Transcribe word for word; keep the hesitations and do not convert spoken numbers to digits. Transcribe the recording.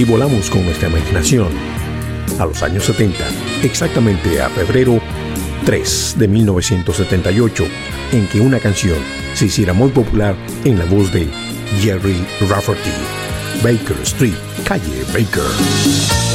y volamos con nuestra imaginación a los años setenta, exactamente a febrero tres de mil novecientos setenta y ocho, en que una canción se hiciera muy popular en la voz de Jerry Rafferty. Baker Street, calle Baker.